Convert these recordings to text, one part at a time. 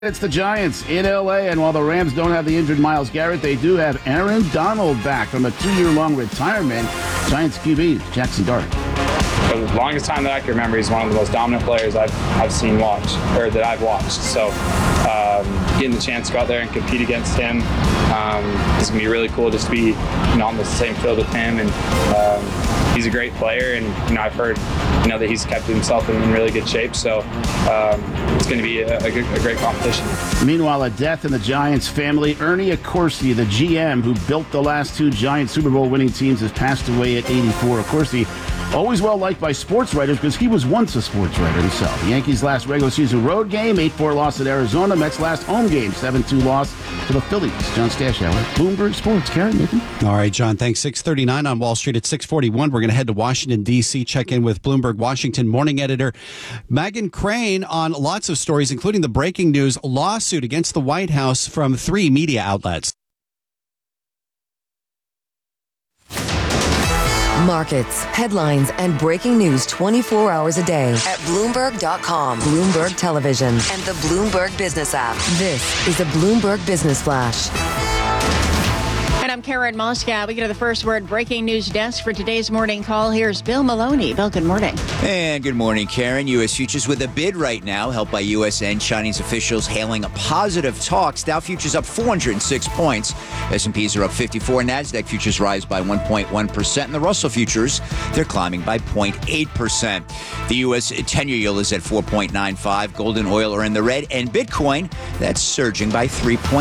It's the Giants in L.A., and while the Rams don't have the injured Myles Garrett, they do have Aaron Donald back from a 2-year-long retirement. Giants QB, Jackson Dart. For the longest time that I can remember, he's one of the most dominant players I've seen that I've watched. So getting the chance to go out there and compete against him is going to be really cool just to be on the same field with him. And he's a great player, and I've heard that he's kept himself in really good shape. So it's going to be a great competition. Meanwhile, a death in the Giants family. Ernie Accorsi, the GM who built the last two Giants Super Bowl winning teams, has passed away at 84. Accorsi, always well liked by sports writers because he was once a sports writer himself. The Yankees' last regular season road game, 8-4 loss at Arizona. Mets' last home game, 7-2 loss to the Phillies. John Stashower, Bloomberg Sports. Karen, Nathan. All right, John, thanks. 6:39 on Wall Street at 6:41. We're going to head to Washington, D.C., check in with Bloomberg Washington morning editor Meghan Crane on lots of stories, including the breaking news lawsuit against the White House from 3 media outlets. Markets, headlines, and breaking news 24 hours a day at Bloomberg.com, Bloomberg Television, and the Bloomberg Business app. This is a Bloomberg Business Flash. And I'm Karen Moscow. We go to the first word breaking news desk for today's morning call. Here's Bill Maloney. Bill, good morning. And good morning, Karen. U.S. futures with a bid right now, helped by U.S. and Chinese officials hailing positive talks. Dow futures up 406 points. S&Ps are up 54. NASDAQ futures rise by 1.1%. And the Russell futures, they're climbing by 0.8%. The U.S. 10-year yield is at 4.95. Gold and oil are in the red. And Bitcoin, that's surging by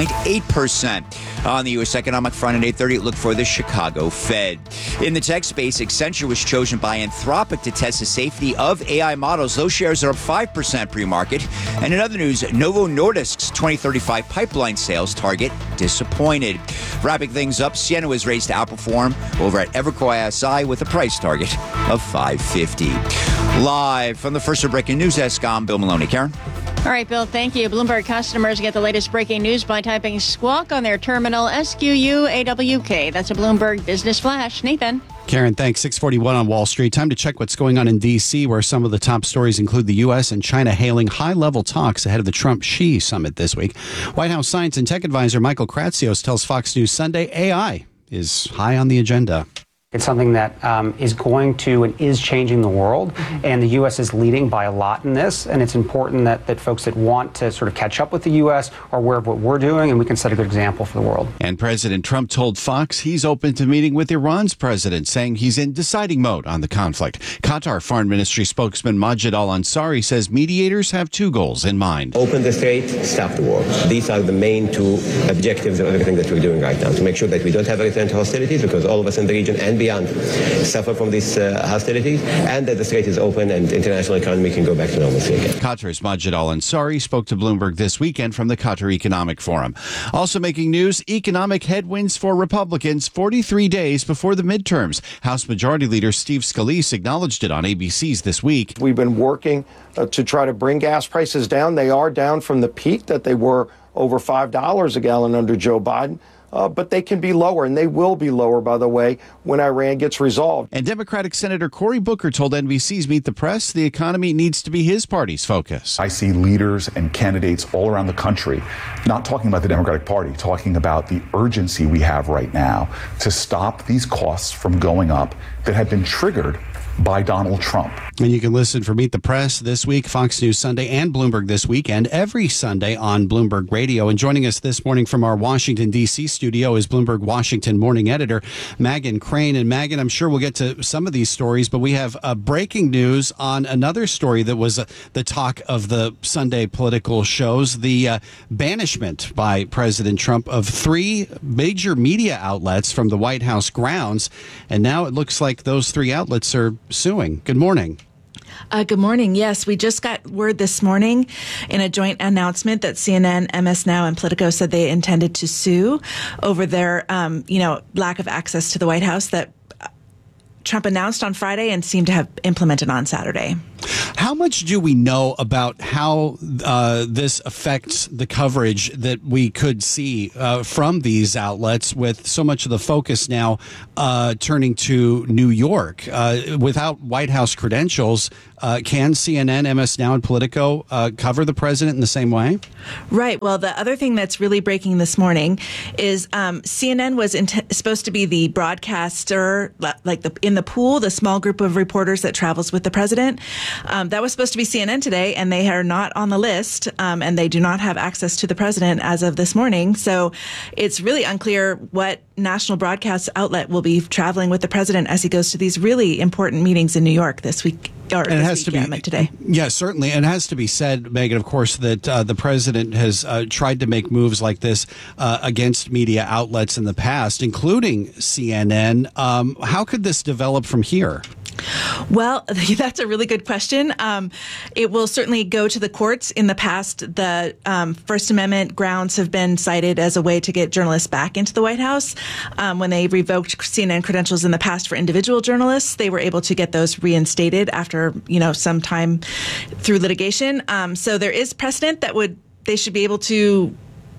3.8%. On the U.S. economic front at 8:30, look for the Chicago Fed. In the tech space, Accenture was chosen by Anthropic to test the safety of AI models. Those shares are up 5% pre-market. And in other news, Novo Nordisk's 2035 pipeline sales target disappointed. Wrapping things up, Ciena was raised to outperform over at Evercore ISI with a price target of $550. Live from the first breaking news desk, I'm Bill Maloney. Karen? All right, Bill, thank you. Bloomberg customers get the latest breaking news by typing Squawk on their terminal, SQUAWK. That's a Bloomberg Business Flash. Nathan. Karen, thanks. 6:41 on Wall Street. Time to check what's going on in D.C., where some of the top stories include the U.S. and China hailing high-level talks ahead of the Trump-Xi summit this week. White House science and tech advisor Michael Kratsios tells Fox News Sunday AI is high on the agenda. It's something that is going to and is changing the world, and the U.S. is leading by a lot in this, and it's important that folks that want to sort of catch up with the U.S. are aware of what we're doing, and we can set a good example for the world. And President Trump told Fox he's open to meeting with Iran's president, saying he's in deciding mode on the conflict. Qatar Foreign Ministry spokesman Majid al-Ansari says mediators have 2 goals in mind. Open the strait, stop the war. These are the main 2 objectives of everything that we're doing right now, to make sure that we don't have a return to hostilities, because all of us in the region and beyond suffer from these hostilities, and that the strait is open and international economy can go back to normalcy again. Qatar's Majid al-Ansari spoke to Bloomberg this weekend from the Qatar Economic Forum. Also making news, economic headwinds for Republicans 43 days before the midterms. House Majority Leader Steve Scalise acknowledged it on ABC's This Week. We've been working to try to bring gas prices down. They are down from the peak that they were over $5 a gallon under Joe Biden. But they can be lower, and they will be lower, by the way, when Iran gets resolved. And Democratic Senator Cory Booker told NBC's Meet the Press the economy needs to be his party's focus. I see leaders and candidates all around the country not talking about the Democratic Party, talking about the urgency we have right now to stop these costs from going up that have been triggered by Donald Trump. And you can listen for Meet the Press this week, Fox News Sunday, and Bloomberg This Week, and every Sunday on Bloomberg Radio. And joining us this morning from our Washington, D.C. studio is Bloomberg Washington morning editor Meghan Crane. And Meghan, I'm sure we'll get to some of these stories, but we have breaking news on another story that was the talk of the Sunday political shows, the banishment by President Trump of 3 major media outlets from the White House grounds. And now it looks like those 3 outlets are suing. Good morning. Good morning. Yes, we just got word this morning in a joint announcement that CNN, MS Now, and Politico said they intended to sue over their, lack of access to the White House that Trump announced on Friday and seemed to have implemented on Saturday. How much do we know about how this affects the coverage that we could see from these outlets, with so much of the focus now turning to New York? Without White House credentials, can CNN, MS Now, and Politico cover the president in the same way? Right. Well, the other thing that's really breaking this morning is CNN was supposed to be the broadcaster, like in the pool, the small group of reporters that travels with the president. That was supposed to be CNN today, and they are not on the list, and they do not have access to the president as of this morning. So it's really unclear what national broadcast outlet will be traveling with the president as he goes to these really important meetings in New York this week. Or and it has to be today. Yeah, certainly. And it has to be said, Megan, of course, that the president has tried to make moves like this against media outlets in the past, including CNN. How could this develop from here? Well, that's a really good question. It will certainly go to the courts. In the past, the First Amendment grounds have been cited as a way to get journalists back into the White House. When they revoked CNN credentials in the past for individual journalists, they were able to get those reinstated after, some time through litigation. So there is precedent that they should be able to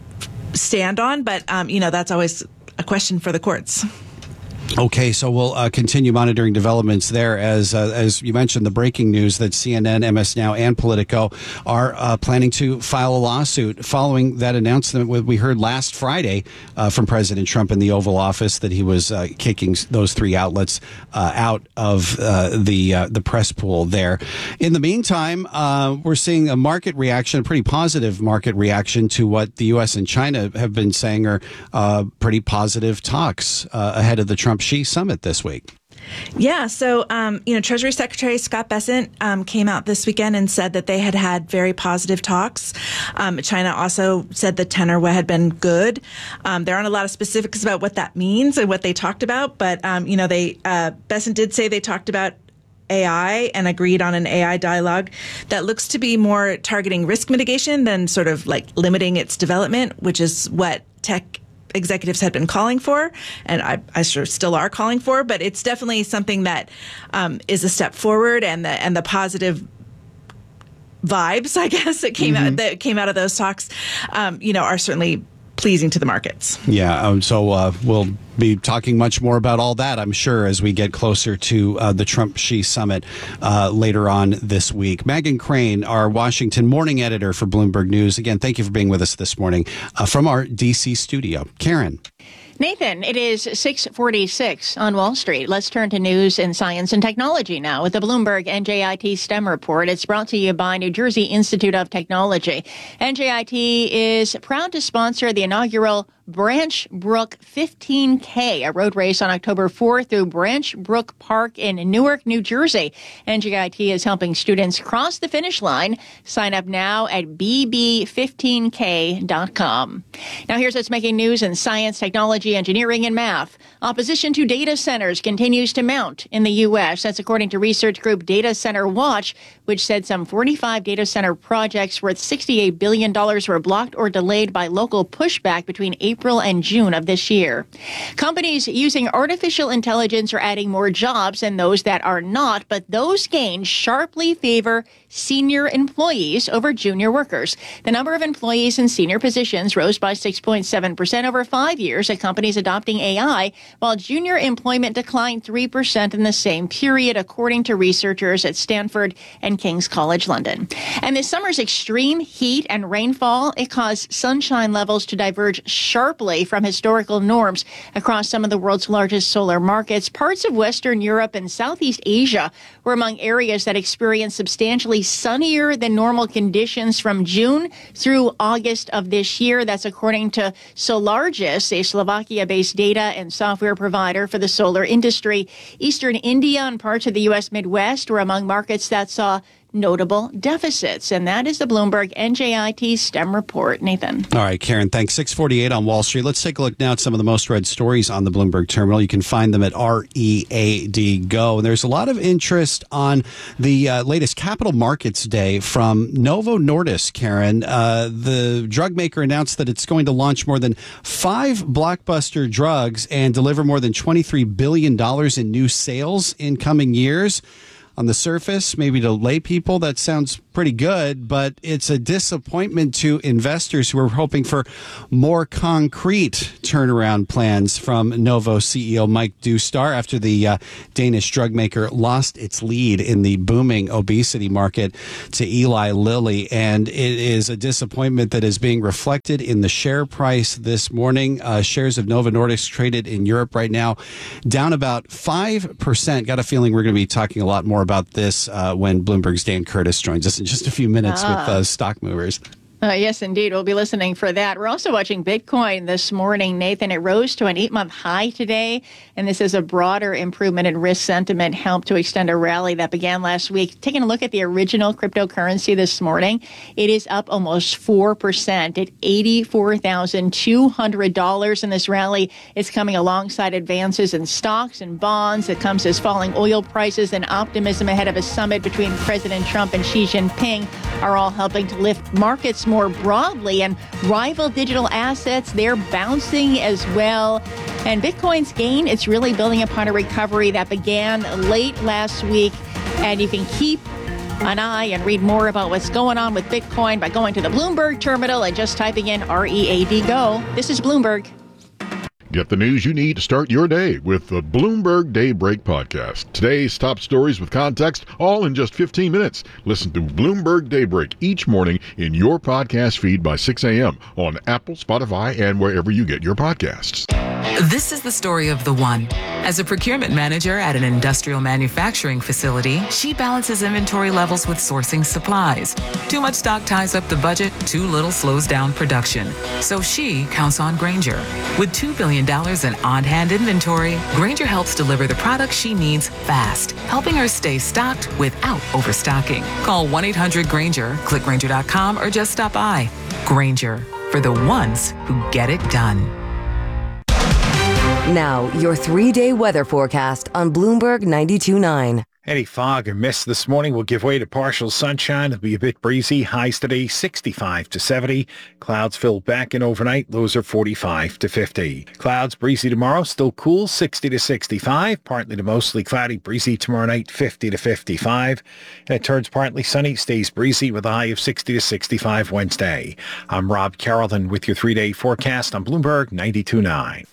stand on, but, that's always a question for the courts. Okay, so we'll continue monitoring developments there as you mentioned, the breaking news that CNN, MS Now, and Politico are planning to file a lawsuit following that announcement we heard last Friday from President Trump in the Oval Office that he was kicking those three outlets out of the press pool there. In the meantime, we're seeing a market reaction, a pretty positive market reaction to what the U.S. and China have been saying are pretty positive talks ahead of the Trump-Xi summit this week. Yeah. So, Treasury Secretary Scott Bessent came out this weekend and said that they had very positive talks. China also said the tenor had been good. There aren't a lot of specifics about what that means and what they talked about, but, Bessent did say they talked about AI and agreed on an AI dialogue that looks to be more targeting risk mitigation than sort of like limiting its development, which is what tech executives had been calling for, and I sure still are calling for, but it's definitely something that is a step forward, and the positive vibes, I guess, that came out of those talks, are certainly pleasing to the markets. Yeah, so we'll be talking much more about all that, I'm sure, as we get closer to the Trump-Xi summit later on this week. Megan Crane, our Washington morning editor for Bloomberg News. Again, thank you for being with us this morning from our D.C. studio. Karen. Nathan, it is 6:46 on Wall Street. Let's turn to news in science and technology now with the Bloomberg NJIT STEM report. It's brought to you by New Jersey Institute of Technology. NJIT is proud to sponsor the inaugural Branch Brook 15K, a road race on October 4th through Branch Brook Park in Newark, New Jersey. NJIT is helping students cross the finish line. Sign up now at bb15k.com. Now here's what's making news in science, technology, engineering, and math. Opposition to data centers continues to mount in the U.S. That's according to research group Data Center Watch, which said some 45 data center projects worth $68 billion were blocked or delayed by local pushback between April and June of this year. Companies using artificial intelligence are adding more jobs than those that are not, but those gains sharply favor senior employees over junior workers. The number of employees in senior positions rose by 6.7% over 5 years at companies adopting AI, while junior employment declined 3% in the same period, according to researchers at Stanford and King's College London. And this summer's extreme heat and rainfall, it caused sunshine levels to diverge sharply from historical norms across some of the world's largest solar markets. Parts of Western Europe and Southeast Asia were among areas that experienced substantially sunnier than normal conditions from June through August of this year. That's according to Solargis, a Slovakia-based data and software provider for the solar industry. Eastern India and parts of the U.S. Midwest were among markets that saw notable deficits. And that is the Bloomberg NJIT STEM report. Nathan. All right, Karen, thanks. 6:48 on Wall Street. Let's take a look now at some of the most read stories on the Bloomberg terminal. You can find them at READ Go. And there's a lot of interest on the latest Capital Markets Day from Novo Nordisk, Karen. The drug maker announced that it's going to launch more than 5 blockbuster drugs and deliver more than $23 billion in new sales in coming years. On the surface, maybe to lay people, that sounds pretty good, but it's a disappointment to investors who are hoping for more concrete turnaround plans from Novo CEO Mike Doustar after the Danish drug maker lost its lead in the booming obesity market to Eli Lilly. And it is a disappointment that is being reflected in the share price this morning. Shares of Novo Nordisk traded in Europe right now down about 5%. Got a feeling we're going to be talking a lot more about this when Bloomberg's Dan Curtis joins us in just a few minutes with stock movers. Yes, indeed. We'll be listening for that. We're also watching Bitcoin this morning, Nathan. It rose to an 8-month high today, and this is a broader improvement in risk sentiment helped to extend a rally that began last week. Taking a look at the original cryptocurrency this morning, it is up almost 4% at $84,200. And this rally is coming alongside advances in stocks and bonds. It comes as falling oil prices and optimism ahead of a summit between President Trump and Xi Jinping are all helping to lift markets more broadly, and rival digital assets, they're bouncing as well. And Bitcoin's gain, it's really building upon a recovery that began late last week. And you can keep an eye and read more about what's going on with Bitcoin by going to the Bloomberg terminal and just typing in READ GO. This is Bloomberg. Get the news you need to start your day with the Bloomberg Daybreak podcast. Today's top stories with context, all in just 15 minutes. Listen to Bloomberg Daybreak each morning in your podcast feed by 6 a.m. on Apple, Spotify, and wherever you get your podcasts. This is the story of the one. As a procurement manager at an industrial manufacturing facility, she balances inventory levels with sourcing supplies. Too much stock ties up the budget, too little slows down production. So she counts on Grainger. With $2 billion in on-hand inventory, Grainger helps deliver the products she needs fast, helping her stay stocked without overstocking. Call 1-800-GRAINGER, click Grainger.com, or just stop by. Grainger, for the ones who get it done. Now, your 3-day weather forecast on Bloomberg 92.9. Any fog or mist this morning will give way to partial sunshine. It'll be a bit breezy. Highs today 65 to 70. Clouds fill back in overnight. Lows are 45 to 50. Clouds breezy tomorrow. Still cool 60 to 65. Partly to mostly cloudy. Breezy tomorrow night 50 to 55. And it turns partly sunny. Stays breezy with a high of 60 to 65 Wednesday. I'm Rob Carrollton with your 3-day forecast on Bloomberg 92.9.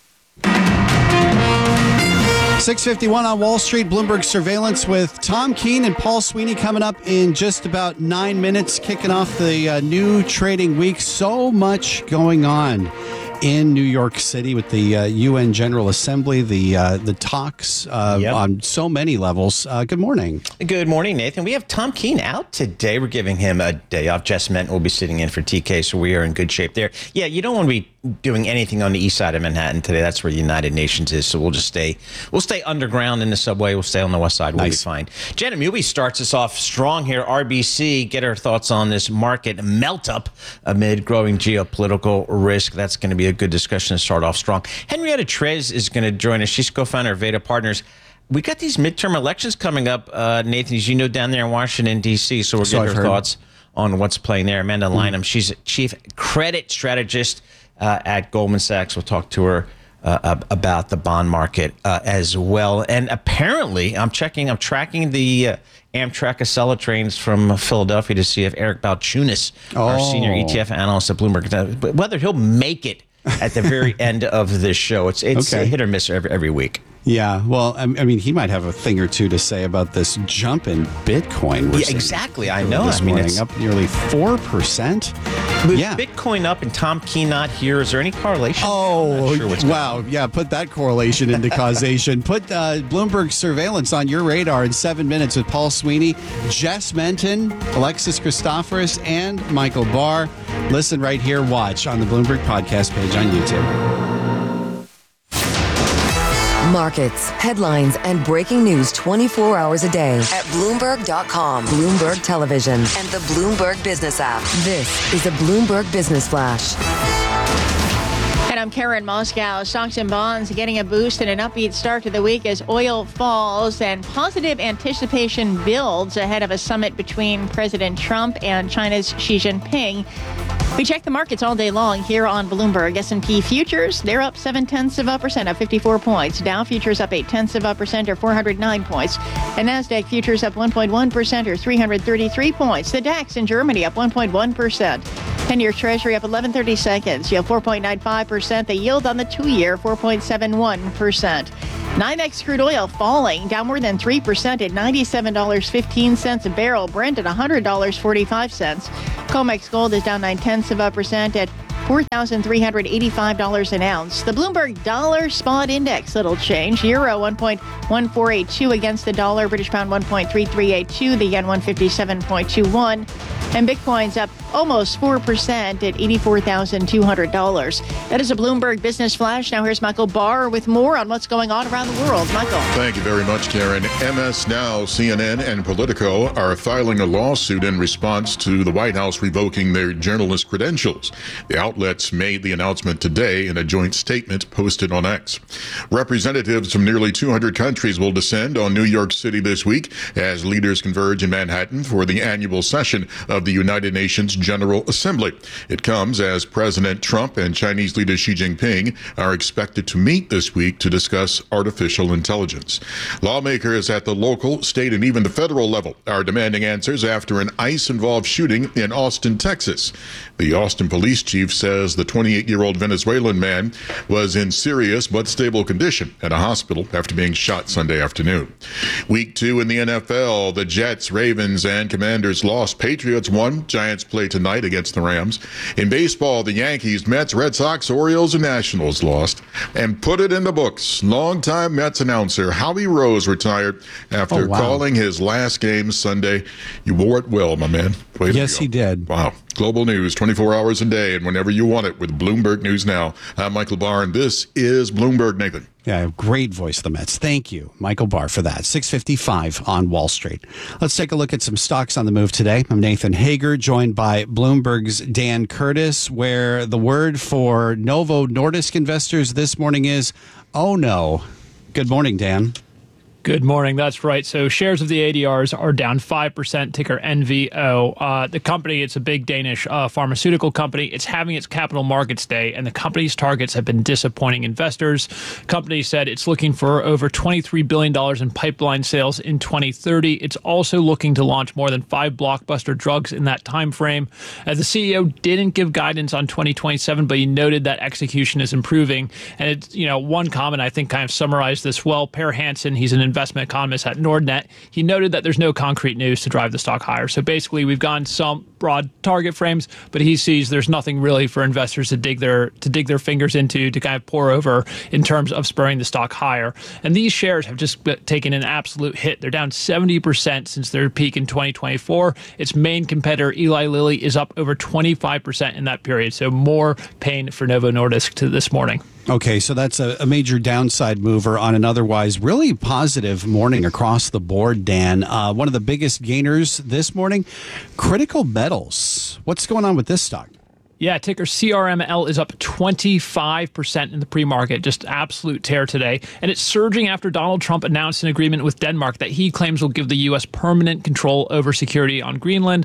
6:51 on Wall Street. Bloomberg Surveillance with Tom Keene and Paul Sweeney coming up in just about 9 minutes, kicking off the new trading week. So much going on in New York City with the UN General Assembly, the talks on so many levels. Good morning. Good morning, Nathan. We have Tom Keene out today. We're giving him a day off. Jess Menton will be sitting in for TK, so we are in good shape there. Yeah, you don't want to be doing anything on the east side of Manhattan today. That's where the United Nations is, so we'll stay underground in the subway. We'll stay on the west side. We'll be fine. Janet Mewby starts us off strong here. RBC, get her thoughts on this market melt up amid growing geopolitical risk. That's going to be a good discussion to start off strong. Henrietta Trez is going to join us. She's co-founder of Veda Partners. We got these midterm elections coming up, Nathan, as you know, down there in Washington, D.C., so we're getting her thoughts on what's playing there. Amanda Lynham, she's a chief credit strategist at Goldman Sachs. We'll talk to her about the bond market as well. And apparently, I'm tracking the Amtrak Acela trains from Philadelphia to see if Eric Balchunas, our senior ETF analyst at Bloomberg, whether he'll make it at the very end of this show. It's a hit or miss every week. Yeah, well, I mean, he might have a thing or two to say about this jump in Bitcoin. Yeah, exactly. I know. This morning, it's up nearly 4%. With Bitcoin up and Tom Keene not here, is there any correlation? Oh, sure wow. Yeah, put that correlation into causation. Put Bloomberg Surveillance on your radar in 7 minutes with Paul Sweeney, Jess Menton, Alexis Christoforous, and Michael Barr. Listen right here. Watch on the Bloomberg podcast page on YouTube. Markets, headlines, and breaking news 24 hours a day at Bloomberg.com, Bloomberg Television, and the Bloomberg Business app. This is a Bloomberg Business Flash. And I'm Karen Moscow. Stocks and bonds getting a boost and an upbeat start to the week as oil falls and positive anticipation builds ahead of a summit between President Trump and China's Xi Jinping. We check the markets all day long here on Bloomberg. S&P futures, they're up 0.7%, up 54 points. Dow futures up 0.8%, or 409 points. And NASDAQ futures up 1.1%, or 333 points. The DAX in Germany up 1.1%. 10-year Treasury up 11/30 seconds. Yield 4.95%. The yield on the 2-year 4.71%. NYMEX crude oil falling, down more than 3% at $97.15 a barrel. Brent at $100.45. COMEX gold is down 0.9% at $4,385 an ounce. The Bloomberg Dollar Spot Index, little change. Euro 1.1482 against the dollar. British pound 1.3382. The yen 157.21. And Bitcoin's up almost 4% at $84,200. That is a Bloomberg Business Flash. Now here's Michael Barr with more on what's going on around the world. Michael. Thank you very much, Karen. MS Now, CNN, and Politico are filing a lawsuit in response to the White House revoking their journalist credentials. The outlets made the announcement today in a joint statement posted on X. Representatives from nearly 200 countries will descend on New York City this week as leaders converge in Manhattan for the annual session of the United Nations General Assembly. It comes as President Trump and Chinese leader Xi Jinping are expected to meet this week to discuss artificial intelligence. Lawmakers at the local, state, and even the federal level are demanding answers after an ICE-involved shooting in Austin, Texas. The Austin police chief says the 28-year-old Venezuelan man was in serious but stable condition at a hospital after being shot Sunday afternoon. Week 2 in the NFL, the Jets, Ravens, and Commanders lost. Patriots won. Giants play tonight against the Rams. In baseball, the Yankees, Mets, Red Sox, Orioles, and Nationals lost. And put it in the books. Longtime Mets announcer Howie Rose retired after calling his last game Sunday. You wore it well, my man. Yes, he did. Wow. Global news 24 hours a day and whenever you want it with Bloomberg News Now. I'm Michael Barr, and this is Bloomberg, Nathan. Yeah, great voice of the Mets. Thank you, Michael Barr, for that. 6:55 on Wall Street. Let's take a look at some stocks on the move today. I'm Nathan Hager, joined by Bloomberg's Dan Curtis, where the word for Novo Nordisk investors this morning is, oh no. Good morning, Dan. Good morning. That's right. So shares of the ADRs are down 5%, ticker NVO. The company, it's a big Danish pharmaceutical company. It's having its capital markets day, and the company's targets have been disappointing investors. Company said it's looking for over $23 billion in pipeline sales in 2030. It's also looking to launch more than 5 blockbuster drugs in that time frame. The CEO didn't give guidance on 2027, but he noted that execution is improving. And it's, one comment I think kind of summarized this well. Per Hansen, he's an investment economist at Nordnet. He noted that there's no concrete news to drive the stock higher. So basically, we've gone some broad target frames, but he sees there's nothing really for investors to dig their fingers into to kind of pour over in terms of spurring the stock higher. And these shares have just taken an absolute hit. They're down 70% since their peak in 2024. Its main competitor, Eli Lilly, is up over 25% in that period. So more pain for Novo Nordisk to this morning. Okay, so that's a major downside mover on an otherwise really positive morning across the board, Dan. One of the biggest gainers this morning, Critical Metals. What's going on with this stock? Yeah, ticker CRML is up 25% in the pre-market, just absolute tear today. And it's surging after Donald Trump announced an agreement with Denmark that he claims will give the U.S. permanent control over security on Greenland.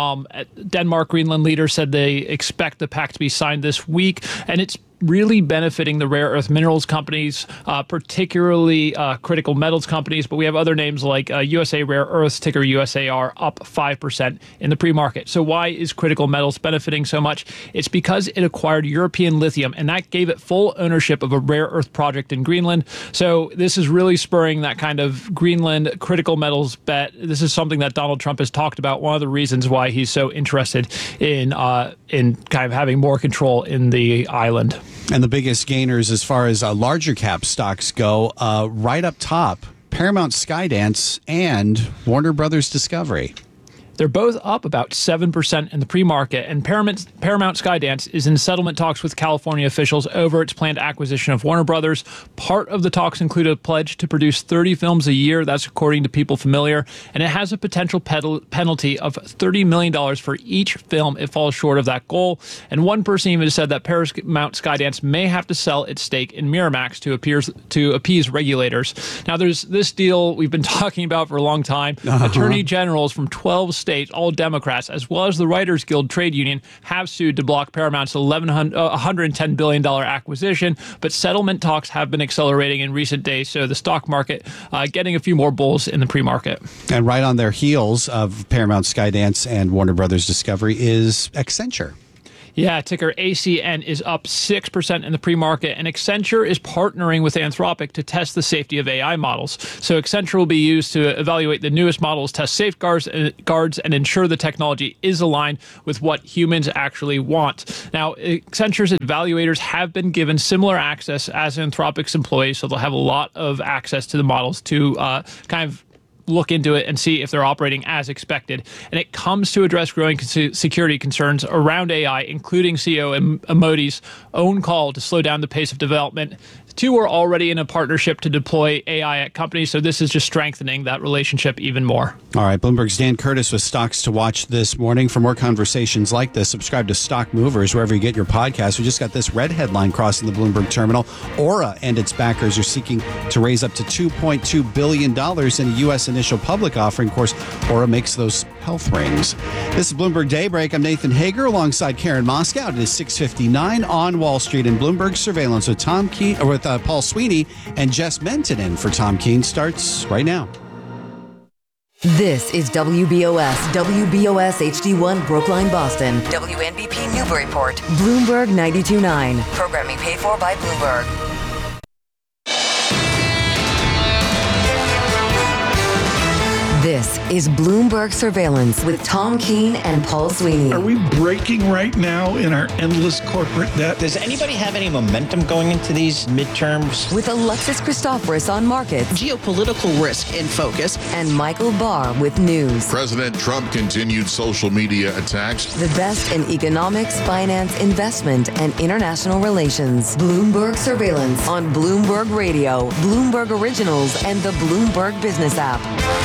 Denmark Greenland leaders said they expect the pact to be signed this week, and it's really benefiting the rare earth minerals companies, particularly critical metals companies. But we have other names like USA Rare Earths, ticker USAR, up 5% in the pre-market. So why is critical metals benefiting so much? It's because it acquired European Lithium, and that gave it full ownership of a rare earth project in Greenland. So this is really spurring that kind of Greenland critical metals bet. This is something that Donald Trump has talked about. One of the reasons why he's so interested in kind of having more control in the island. And the biggest gainers as far as larger cap stocks go, right up top, Paramount Skydance and Warner Brothers Discovery. They're both up about 7% in the pre-market, and Paramount Skydance is in settlement talks with California officials over its planned acquisition of Warner Brothers. Part of the talks include a pledge to produce 30 films a year. That's according to People Familiar, and it has a potential penalty of $30 million for each film it falls short of that goal. And one person even said that Paramount Skydance may have to sell its stake in Miramax to appease regulators. Now, there's this deal we've been talking about for a long time. Attorney generals from 12 states states, all Democrats, as well as the Writers Guild trade union, have sued to block Paramount's $110 billion acquisition, but settlement talks have been accelerating in recent days, so the stock market getting a few more bulls in the pre-market. And right on their heels of Paramount, Skydance, and Warner Brothers Discovery is Accenture. Yeah, ticker ACN is up 6% in the pre-market, and Accenture is partnering with Anthropic to test the safety of AI models. So Accenture will be used to evaluate the newest models, test safeguards, and ensure the technology is aligned with what humans actually want. Now, Accenture's evaluators have been given similar access as Anthropic's employees, so they'll have a lot of access to the models to kind of look into it and see if they're operating as expected. And it comes to address growing security concerns around AI, including CEO Modi's own call to slow down the pace of development. The two are already in a partnership to deploy AI at companies, so this is just strengthening that relationship even more. All right, Bloomberg's Dan Curtis with stocks to watch this morning. For more conversations like this, subscribe to Stock Movers wherever you get your podcasts. We just got this red headline crossing the Bloomberg terminal. Aura and its backers are seeking to raise up to $2.2 billion in a U.S. initial public offering. Of course, Aura makes those health rings. This is Bloomberg Daybreak. I'm Nathan Hager alongside Karen Moscow. It is 6:59 on Wall Street in Bloomberg Surveillance with Paul Sweeney and Jess Menton for Tom Keene starts right now. This is WBOS HD1 Brookline, Boston. WNBP Newburyport. Bloomberg 92.9. Programming paid for by Bloomberg. This is Bloomberg Surveillance with Tom Keene and Paul Sweeney. Are we breaking right now in our endless corporate debt? Does anybody have any momentum going into these midterms? With Alexis Christoforous on markets. Geopolitical risk in focus. And Michael Barr with news. President Trump continued social media attacks. The best in economics, finance, investment, and international relations. Bloomberg Surveillance on Bloomberg Radio, Bloomberg Originals, and the Bloomberg Business app.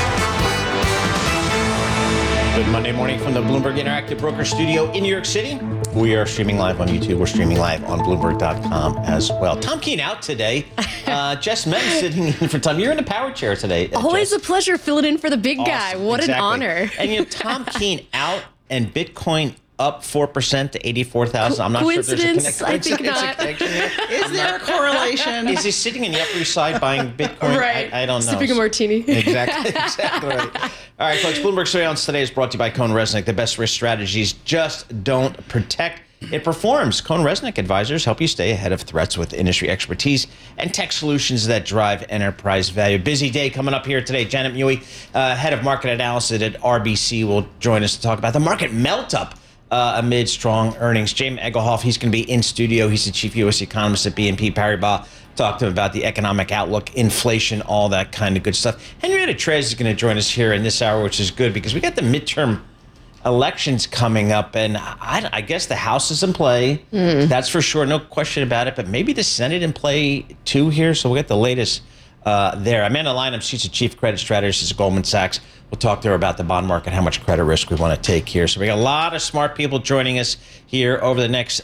Good Monday morning from the Bloomberg Interactive Broker Studio in New York City. We are streaming live on YouTube. We're streaming live on Bloomberg.com as well. Tom Keene out today. Jess Menton sitting in for Tom. You're in the power chair today. Always Jess. a pleasure filling in for the big guy. What Exactly. an honor. And Tom Keene out and Bitcoin up 4% to 84,000. I'm not sure if there's a connection. I think not. Is there a correlation? Is he sitting in the Upper East Side buying Bitcoin? Right. I don't know. Sipping a martini. Exactly right. All right, folks. Bloomberg Surveillance today is brought to you by Cohn Resnick. The best risk strategies just don't protect. It performs. Cohn Resnick advisors help you stay ahead of threats with industry expertise and tech solutions that drive enterprise value. Busy day coming up here today. Janet Mui, head of market analysis at RBC, will join us to talk about the market melt-up amid strong earnings. James Egelhoff, he's going to be in studio. He's the chief U.S. economist at BNP Paribas. Talk to him about the economic outlook, inflation, all that kind of good stuff. Henrietta Trez is going to join us here in this hour, which is good because we got the midterm elections coming up, and I guess the House is in play. That's for sure, no question about it. But maybe the Senate in play too here. So we'll get the latest there. Amanda Lynham, she's the chief credit strategist at Goldman Sachs. We'll talk to her about the bond market, how much credit risk we want to take here. So we got a lot of smart people joining us here over the next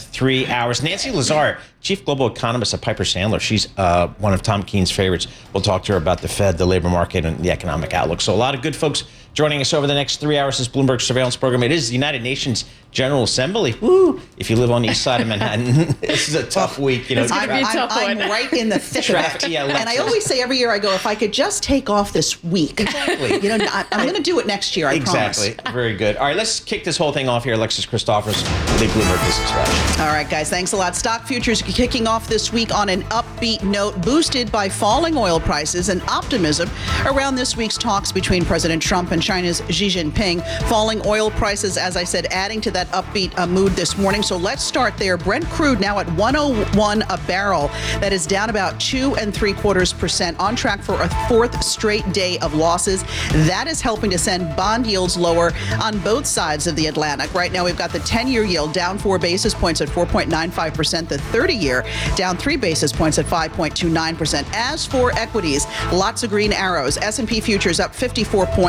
3 hours. Nancy Lazare, chief global economist at Piper Sandler. She's one of Tom Keene's favorites. We'll talk to her about the Fed, the labor market, and the economic outlook. So a lot of good folks joining us over the next 3 hours. This Bloomberg Surveillance program. It is the United Nations General Assembly. Woo! If you live on the east side of Manhattan, this is a tough week. You know, It's going to be a tough one. I'm right in the thick of it. Yeah, and I always say every year I go, if I could just take off this week. Exactly. You know, I'm going to do it next year, I promise. Exactly. Very good. All right, let's kick this whole thing off here. Alexis Christoforous, the Bloomberg Business Flash. All right, guys, thanks a lot. Stock futures kicking off this week on an upbeat note, boosted by falling oil prices and optimism around this week's talks between President Trump and China's Xi Jinping. Falling oil prices, as I said, adding to that upbeat mood this morning. So let's start there. Brent crude now at $101 a barrel. That is down about 2.75%, on track for a fourth straight day of losses. That is helping to send bond yields lower on both sides of the Atlantic. Right now, we've got the 10-year yield down 4 basis points at 4.95%. The 30-year down 3 basis points at 5.29%. As for equities, lots of green arrows. S&P futures up 54 points, Dow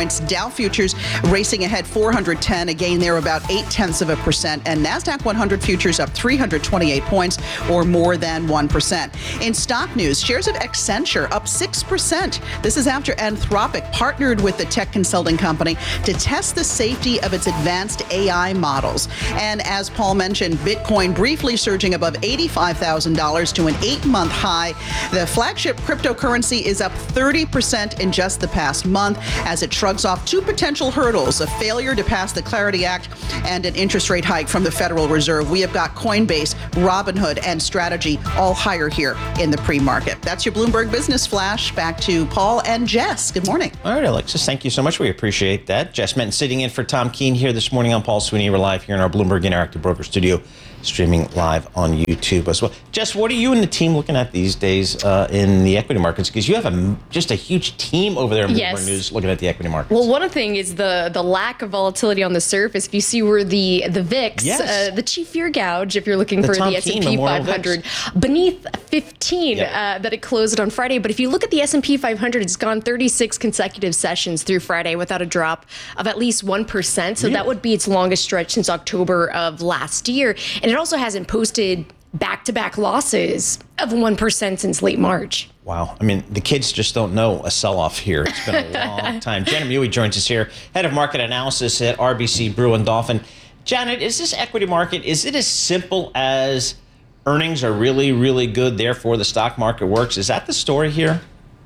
Dow futures racing ahead 410, a gain there about 0.8%, and NASDAQ 100 futures up 328 points, or more than 1%. In stock news, shares of Accenture up 6%. This is after Anthropic partnered with the tech consulting company to test the safety of its advanced AI models. And as Paul mentioned, Bitcoin briefly surging above $85,000 to an 8-month high. The flagship cryptocurrency is up 30% in just the past month as it shrugs off two potential hurdles, a failure to pass the Clarity Act and an interest rate hike from the Federal Reserve. We have got Coinbase, Robinhood, and Strategy all higher here in the pre-market. That's your Bloomberg Business Flash. Back to Paul and Jess. Good morning. All right, Alexis, thank you so much. We appreciate that. Jess Menton sitting in for Tom Keene here this morning. I'm Paul Sweeney. We're live here in our Bloomberg Interactive Broker Studio, streaming live on YouTube as well. Jess, what are you and the team looking at these days in the equity markets? Because you have just a huge team over there in Bloomberg News looking at the equity markets. Well, one thing is the lack of volatility on the surface. If you see where the VIX, the chief fear gouge, if you're looking for the S&P 500, beneath 15 that it closed on Friday. But if you look at the S&P 500, it's gone 36 consecutive sessions through Friday without a drop of at least 1%. So that would be its longest stretch since October of last year. And it also hasn't posted back-to-back losses of 1% since late March. Wow. I mean, the kids just don't know a sell-off here. It's been a long time. Janet Mewey joins us here, head of market analysis at RBC Brewin Dolphin. Janet, is this equity market, is it as simple as earnings are really, really good, therefore the stock market works? Is that the story here?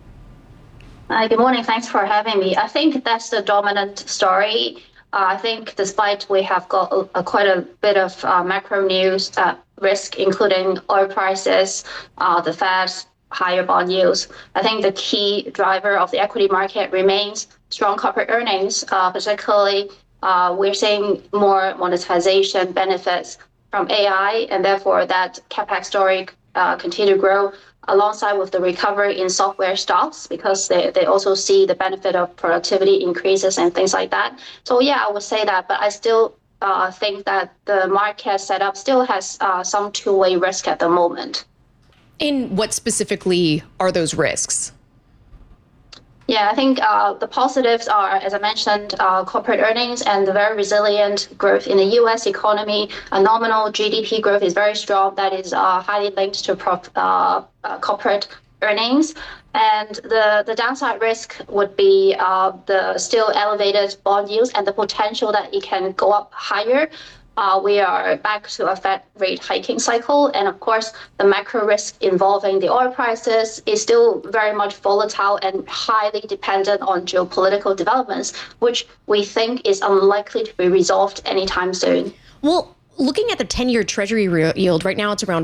Good morning. Thanks for having me. I think that's the dominant story. I think despite we have got quite a bit of macro news risk, including oil prices, the Fed's higher bond yields, I think the key driver of the equity market remains strong corporate earnings. Particularly, we're seeing more monetization benefits from AI, and therefore that CapEx story continue to grow alongside with the recovery in software stocks, because they also see the benefit of productivity increases and things like that. So yeah, I would say that, but I still think that the market setup still has some two-way risk at the moment. And what specifically are those risks? Yeah, I think the positives are, as I mentioned, corporate earnings and the very resilient growth in the U.S. economy. A nominal GDP growth is very strong. That is highly linked to corporate earnings. And the downside risk would be the still elevated bond yields and the potential that it can go up higher. We are back to a Fed rate hiking cycle. And of course, the macro risk involving the oil prices is still very much volatile and highly dependent on geopolitical developments, which we think is unlikely to be resolved anytime soon. Well, looking at the 10-year Treasury yield, right now it's around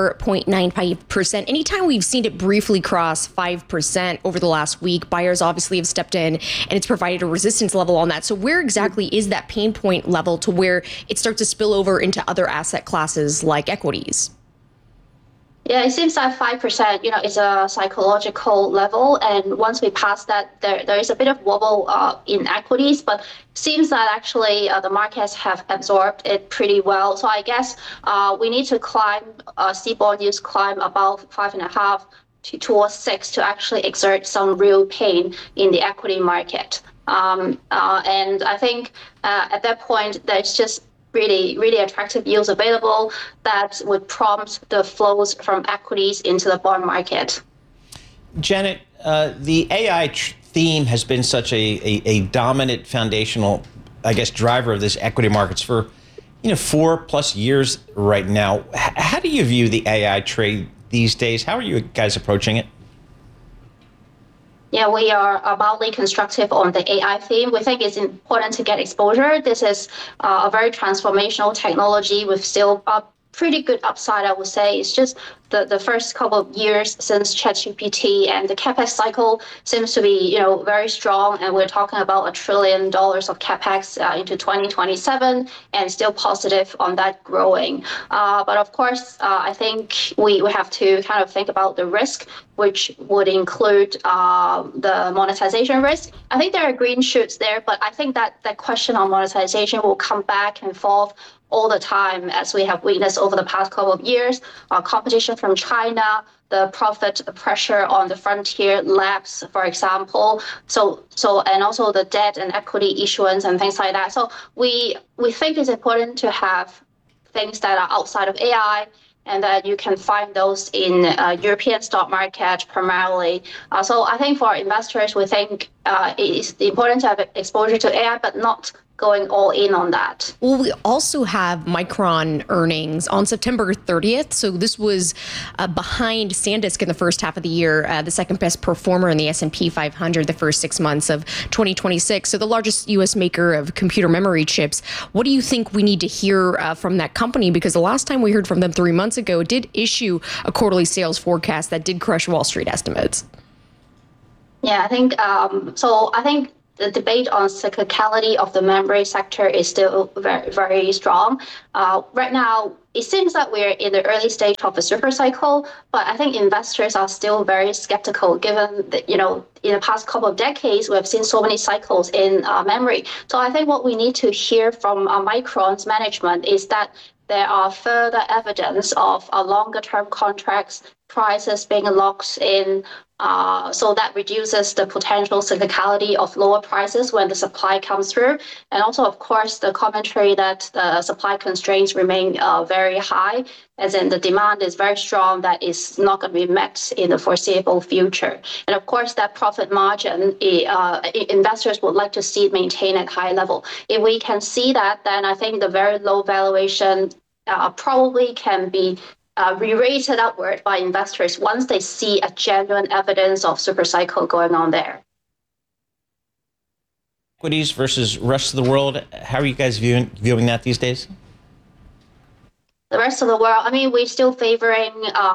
4.95%. Anytime we've seen it briefly cross 5% over the last week, buyers obviously have stepped in and it's provided a resistance level on that. So where exactly is that pain point level to where it starts to spill over into other asset classes like equities? Yeah, it seems like 5%, is a psychological level. And once we pass that, there is a bit of wobble in equities, but seems that actually the markets have absorbed it pretty well. So I guess we need to see bond yields climb above 5.5 towards 6 to actually exert some real pain in the equity market. And I think at that point, there's just really, really attractive yields available that would prompt the flows from equities into the bond market. Janet, the AI theme has been such a dominant foundational, I guess, driver of this equity markets for 4+ years right now. How do you view the AI trade these days? How are you guys approaching it? Yeah, we are mildly constructive on the AI theme. We think it's important to get exposure. This is a very transformational technology with still a pretty good upside, I would say. It's just the first couple of years since ChatGPT, and the CapEx cycle seems to be very strong, and we're talking about $1 trillion of CapEx into 2027, and still positive on that growing. But of course, I think we have to kind of think about the risk, which would include the monetization risk. I think there are green shoots there, but I think that question on monetization will come back and forth all the time, as we have witnessed over the past couple of years. Competition competition from China, the profit pressure on the frontier labs, for example. So and also the debt and equity issuance and things like that. So we think it's important to have things that are outside of AI, and that you can find those in European stock market primarily. So I think for investors, we think it's important to have exposure to AI, but not going all in on that. Well, we also have Micron earnings on September 30th. So this was behind SanDisk in the first half of the year, the second best performer in the S&P 500 the first 6 months of 2026. So the largest U.S. maker of computer memory chips. What do you think we need to hear from that company? Because the last time we heard from them 3 months ago, it did issue a quarterly sales forecast that did crush Wall Street estimates. Yeah, I think so. I think the debate on cyclicality of the memory sector is still very, very strong. Right now, it seems that we're in the early stage of a super cycle, but I think investors are still very skeptical given that, in the past couple of decades, we have seen so many cycles in memory. So I think what we need to hear from Micron's management is that there are further evidence of longer term contracts, prices being locked in, so that reduces the potential cyclicality of lower prices when the supply comes through. And also, of course, the commentary that the supply constraints remain very high, as in the demand is very strong, that is not going to be met in the foreseeable future. And of course, that profit margin, investors would like to see it maintained at high level. If we can see that, then I think the very low valuation probably can be re-rated upward by investors once they see a genuine evidence of super cycle going on there. Equities versus rest of the world. How are you guys viewing that these days? The rest of the world, I mean, we're still favoring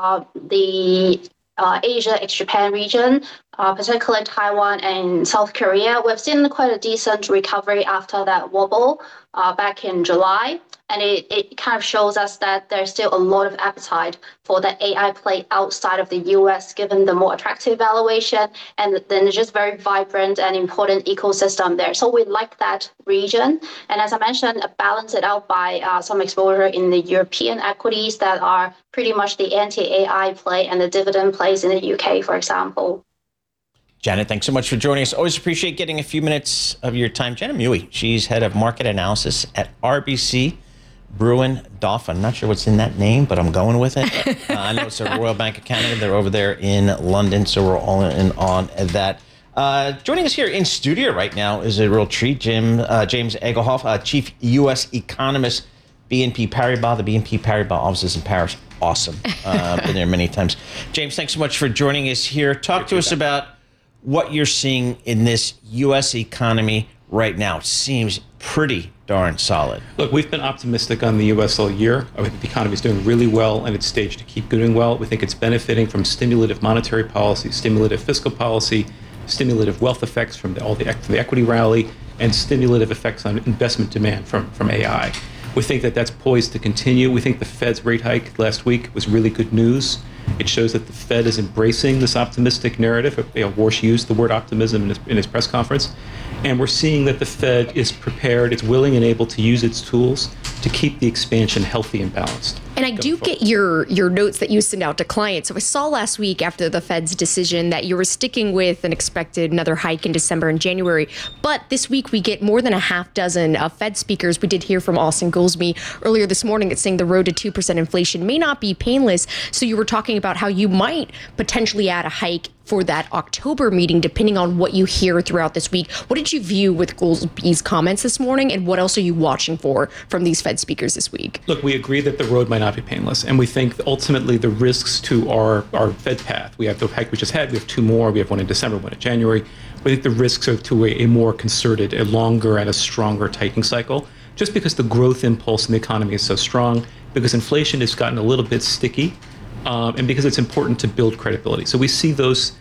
the Asia ex-Japan region, particularly Taiwan and South Korea. We've seen quite a decent recovery after that wobble back in July. And it kind of shows us that there's still a lot of appetite for the AI play outside of the US, given the more attractive valuation and then just very vibrant and important ecosystem there. So we like that region. And as I mentioned, balance it out by some exposure in the European equities that are pretty much the anti-AI play and the dividend plays in the UK, for example. Janet, thanks so much for joining us. Always appreciate getting a few minutes of your time. Janet Mui, she's head of market analysis at RBC Brewin Dolphin. I'm not sure what's in that name, but I'm going with it. I know it's the Royal Bank of Canada. They're over there in London, so we're all in on that. Joining us here in studio right now is a real treat, James Egelhoff, Chief U.S. Economist, BNP Paribas. The BNP Paribas offices in Paris. Awesome. Been there many times. James, thanks so much for joining us here. Talk to us about what you're seeing in this U.S. economy right now. It seems pretty darn solid. Look, we've been optimistic on the U.S. all year. I think the economy is doing really well and it's staged to keep doing well. We think it's benefiting from stimulative monetary policy, stimulative fiscal policy, stimulative wealth effects from the equity rally, and stimulative effects on investment demand from AI. We think that that's poised to continue. We think the Fed's rate hike last week was really good news. It shows that the Fed is embracing this optimistic narrative. Warsh used the word optimism in his press conference. And we're seeing that the Fed is prepared, it's willing and able to use its tools to keep the expansion healthy and balanced. And I do get your notes that you send out to clients. So I saw last week after the Fed's decision that you were sticking with and expected another hike in December and January. But this week we get more than a half dozen Fed speakers. We did hear from Austin Goolsbee earlier this morning that's saying the road to 2% inflation may not be painless. So you were talking about how you might potentially add a hike for that October meeting, depending on what you hear throughout this week. What did you view with Goolsbee's comments this morning, and what else are you watching for from these Fed speakers this week? Look, we agree that the road might not be painless, and we think that ultimately the risks to our Fed path, we have the hike we just had, we have two more, we have one in December, one in January. We think the risks are to a more concerted, a longer and a stronger tightening cycle, just because the growth impulse in the economy is so strong, because inflation has gotten a little bit sticky, and because it's important to build credibility. So we see those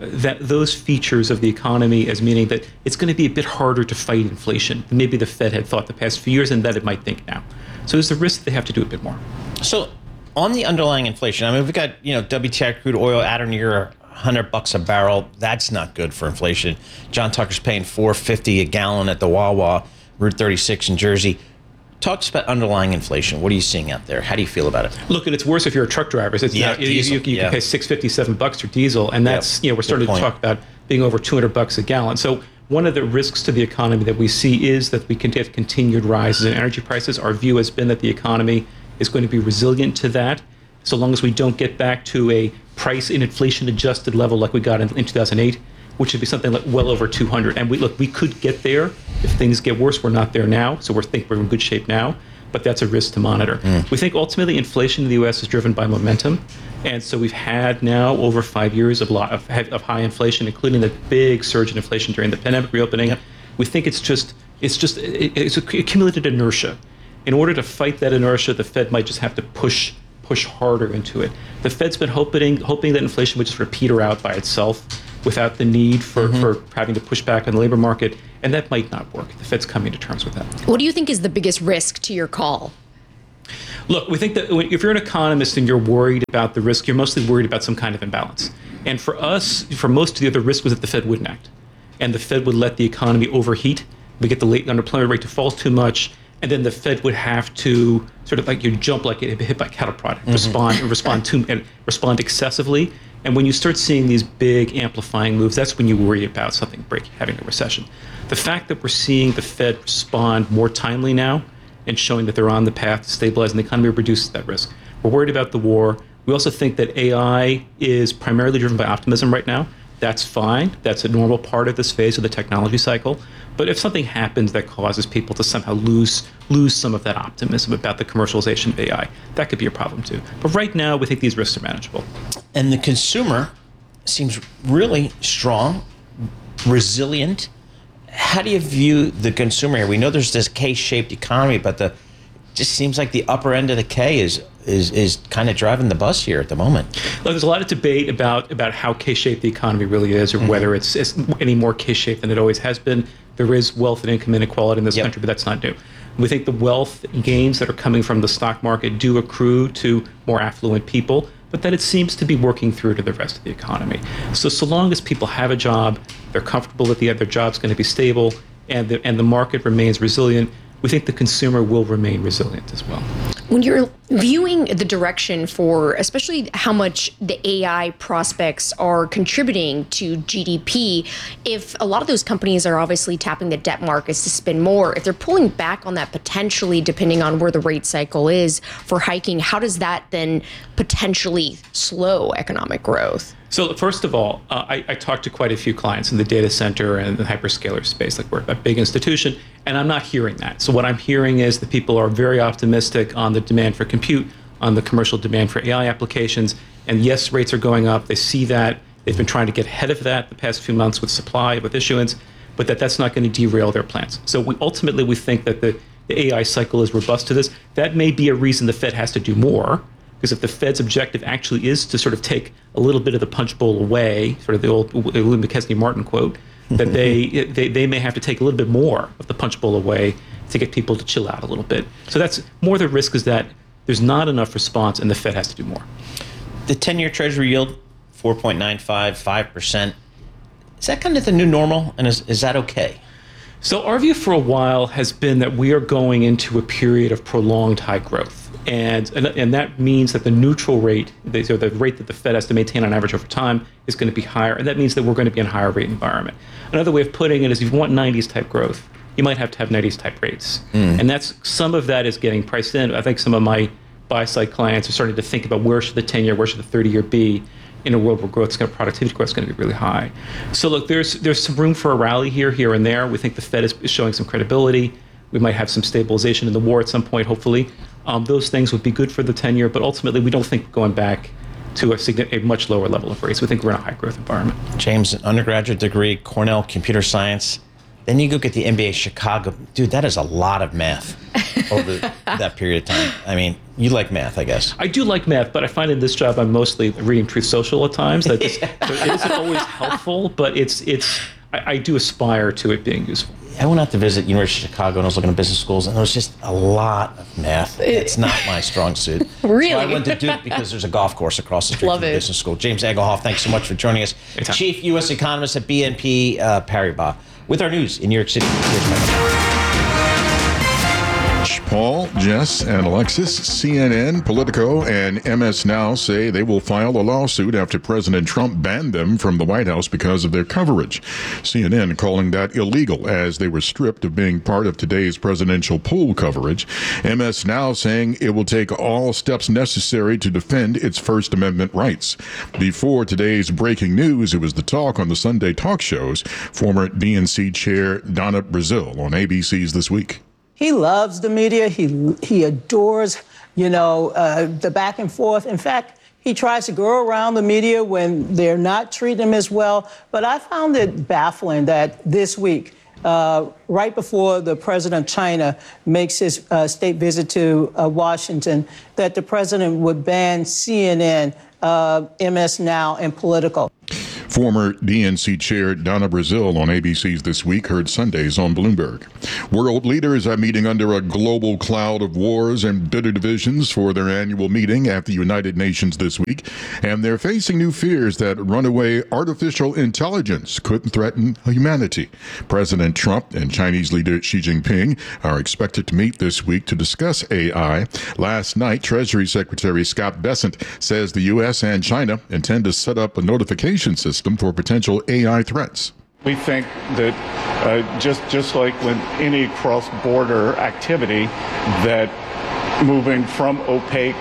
features of the economy as meaning that it's going to be a bit harder to fight inflation than maybe the Fed had thought the past few years and that it might think now. So there's the risk that they have to do a bit more. So on the underlying inflation, I mean, we've got, WTI crude oil at or near $100 a barrel. That's not good for inflation. John Tucker's paying $4.50 a gallon at the Wawa, Route 36 in Jersey. Talk to us about underlying inflation. What are you seeing out there? How do you feel about it? Look, and it's worse if you're a truck driver. It's Yeah, not, you diesel, can yeah. pay $6.57 for diesel, and that's we're starting to point. talk about being over $200 a gallon. So one of the risks to the economy that we see is that we can have continued rises in energy prices. Our view has been that the economy is going to be resilient to that, so long as we don't get back to a price in inflation adjusted level like we got in 2008, which would be something like well over 200. And we could get there if things get worse. We're not there now, so we're in good shape now. But that's a risk to monitor. We think ultimately inflation in the U.S. is driven by momentum. And so we've had now over 5 years of high inflation, including the big surge in inflation during the pandemic reopening. Yep. We think it's accumulated inertia. In order to fight that inertia, the Fed might just have to push harder into it. The Fed's been hoping that inflation would just sort of peter out by itself without the need for having to push back on the labor market, and that might not work. The Fed's coming to terms with that. What do you think is the biggest risk to your call? Look, we think that if you're an economist and you're worried about the risk, you're mostly worried about some kind of imbalance. And for us, for most of the risk was that the Fed wouldn't act. And the Fed would let the economy overheat, we get the late unemployment rate to fall too much, and then the Fed would have to sort of jump like it hit by cattle prod, respond excessively. And when you start seeing these big amplifying moves, that's when you worry about something having a recession. The fact that we're seeing the Fed respond more timely now and showing that they're on the path to stabilizing the economy reduces that risk. We're worried about the war. We also think that AI is primarily driven by optimism right now. That's fine. That's a normal part of this phase of the technology cycle. But if something happens that causes people to somehow lose some of that optimism about the commercialization of AI, that could be a problem too. But right now, we think these risks are manageable. And the consumer seems really strong, resilient. How do you view the consumer here? We know there's this K-shaped economy, but it just seems like the upper end of the K is kind of driving the bus here at the moment. Look, there's a lot of debate about how K-shaped the economy really is, or whether it's any more K-shaped than it always has been. There is wealth and income inequality in this country, but that's not new. We think the wealth gains that are coming from the stock market do accrue to more affluent people, but that it seems to be working through to the rest of the economy. So long as people have a job, they're comfortable that their job's going to be stable, and the market remains resilient, we think the consumer will remain resilient as well. When you're viewing the direction for, especially how much the AI prospects are contributing to GDP, if a lot of those companies are obviously tapping the debt markets to spend more, if they're pulling back on that potentially, depending on where the rate cycle is for hiking, how does that then potentially slow economic growth? So first of all, I talked to quite a few clients in the data center and the hyperscaler space, like we're a big institution, and I'm not hearing that. So what I'm hearing is that people are very optimistic on the demand for compute, on the commercial demand for AI applications, and yes, rates are going up. They see that. They've been trying to get ahead of that the past few months with supply, with issuance, but that's not going to derail their plans. So we think that the AI cycle is robust to this. That may be a reason the Fed has to do more, because if the Fed's objective actually is to sort of take a little bit of the punch bowl away, sort of the old William McKesney Martin quote, that they may have to take a little bit more of the punch bowl away to get people to chill out a little bit. So that's more the risk, is that there's not enough response and the Fed has to do more. The 10-year Treasury yield, 4.95, 5%. Is that kind of the new normal, and is that okay? So our view for a while has been that we are going into a period of prolonged high growth. And that means that the neutral rate, the rate that the Fed has to maintain on average over time, is going to be higher. And that means that we're going to be in a higher rate environment. Another way of putting it is, if you want 90s type growth, you might have to have 90s type rates. And some of that is getting priced in. I think some of my buy-side clients are starting to think about where should the 10-year, where should the 30-year be in a world where productivity growth is going to be really high. So look, there's some room for a rally here and there. We think the Fed is showing some credibility. We might have some stabilization in the war at some point, hopefully. Those things would be good for the 10-year, but ultimately we don't think going back to a much lower level of rates. We think we're in a high growth environment. James, an undergraduate degree, Cornell Computer Science. Then you go get the MBA Chicago. Dude, that is a lot of math over that period of time. I mean, you like math, I guess. I do like math, but I find in this job I'm mostly reading Truth Social at times. That so it isn't always helpful, but I do aspire to it being useful. I went out to visit University of Chicago and I was looking at business schools, and there was just a lot of math. It's not my strong suit. Really? So I went to Duke because there's a golf course across the street from the business school. James Egelhoff, thanks so much for joining us. Anytime. Chief U.S. Economist at BNP Paribas. With our news in New York City. Here's Michael. Paul, Jess, and Alexis. CNN, Politico, and MS Now say they will file a lawsuit after President Trump banned them from the White House because of their coverage. CNN calling that illegal as they were stripped of being part of today's presidential poll coverage. MS Now saying it will take all steps necessary to defend its First Amendment rights. Before today's breaking news, it was the talk on the Sunday talk shows. Former DNC chair Donna Brazile on ABC's This Week. He loves the media. He adores, the back and forth. In fact, he tries to go around the media when they're not treating him as well. But I found it baffling that this week, right before the president of China makes his state visit to Washington, that the president would ban CNN, MS Now, and Politico. Former DNC chair Donna Brazile on ABC's This Week heard Sundays on Bloomberg. World leaders are meeting under a global cloud of wars and bitter divisions for their annual meeting at the United Nations this week, and they're facing new fears that runaway artificial intelligence could threaten humanity. President Trump and Chinese leader Xi Jinping are expected to meet this week to discuss AI. Last night, Treasury Secretary Scott Bessent says the U.S. and China intend to set up a notification system for potential AI threats. We think that just like with any cross-border activity, that moving from opaque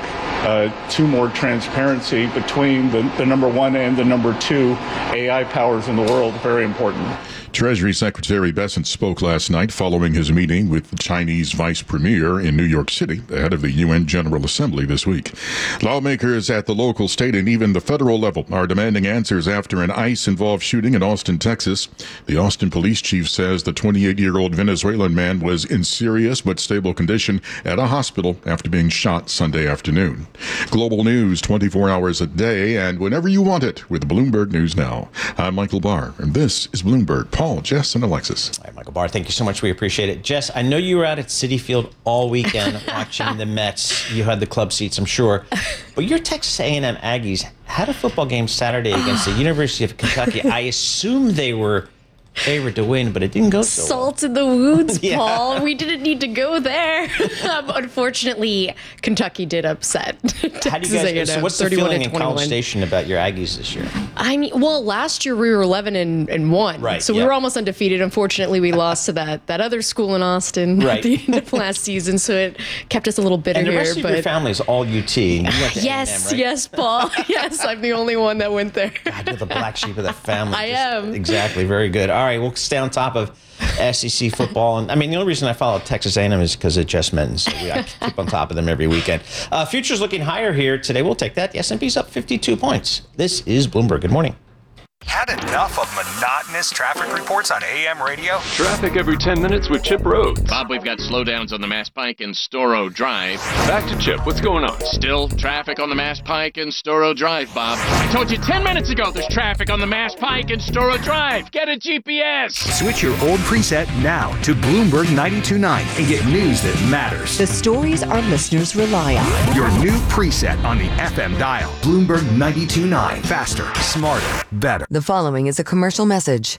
to more transparency between the number one and the number two AI powers in the world, very important. Treasury Secretary Bessent spoke last night following his meeting with the Chinese vice premier in New York City ahead of the UN General Assembly this week. Lawmakers at the local, state, and even the federal level are demanding answers after an ICE-involved shooting in Austin, Texas. The Austin police chief says the 28-year-old Venezuelan man was in serious but stable condition at a hospital after being shot Sunday afternoon. Global news 24 hours a day and whenever you want it with Bloomberg News Now. I'm Michael Barr, and this is Bloomberg. Paul, Jess, and Alexis. All right, Michael Barr, thank you so much. We appreciate it. Jess, I know you were out at Citi Field all weekend watching the Mets. You had the club seats, I'm sure. But your Texas A&M Aggies had a football game Saturday against the University of Kentucky. I assume they were favored to win, but it didn't go so well. Salt in the wounds, Yeah. Paul. We didn't need to go there. Unfortunately, Kentucky did upset How do you guys? So what's the feeling in College Station about your Aggies this year? I mean, well, last year we were 11-1, Right, so we yeah. were almost undefeated. Unfortunately, we lost to that other school in Austin Right. at the end of last season, so it kept us a little bitter And the here. rest of your family is all UT. And you went to Yes, A&M, right? yes, Paul. Yes, I'm the only one that went there. God, you're the black sheep of the family. I am. Exactly. Very good. All right, we'll stay on top of SEC football. And I mean, the only reason I follow Texas A&M is because of Jess Minton. So I keep on top of them every weekend. Futures looking higher here today. We'll take that. The S&P's up 52 points. This is Bloomberg. Good morning. Had enough of monotonous traffic reports on AM radio? Traffic every 10 minutes with Chip Rhodes. Bob, we've got slowdowns on the Mass Pike and Storrow Drive. Back to Chip. What's going on? Still traffic on the Mass Pike and Storrow Drive, Bob. I told you 10 minutes ago there's traffic on the Mass Pike and Storrow Drive. Get a GPS. Switch your old preset now to Bloomberg 92.9 and get news that matters. The stories our listeners rely on. Your new preset on the FM dial. Bloomberg 92.9. Faster, smarter, better. The following is a commercial message.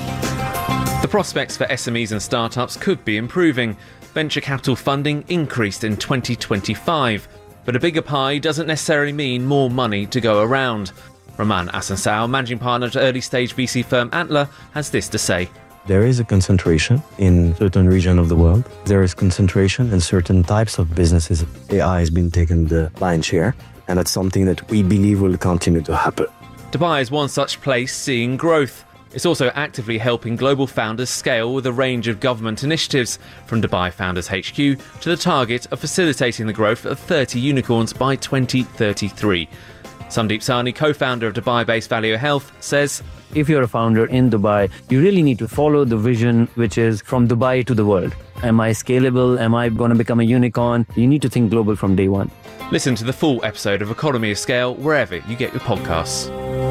The prospects for SMEs and startups could be improving. Venture capital funding increased in 2025, but a bigger pie doesn't necessarily mean more money to go around. Roman Asansao, managing partner at early-stage VC firm Antler, has this to say. There is a concentration in certain regions of the world. There is concentration in certain types of businesses. AI has been taking the lion's share, and that's something that we believe will continue to happen. Dubai is one such place seeing growth. It's also actively helping global founders scale with a range of government initiatives, from Dubai Founders HQ to the target of facilitating the growth of 30 unicorns by 2033. Sandeep Sahni, co-founder of Dubai-based Value Health, says, If you're a founder in Dubai, you really need to follow the vision, which is from Dubai to the world. Am I scalable? Am I going to become a unicorn? You need to think global from day one. Listen to the full episode of Economy of Scale wherever you get your podcasts.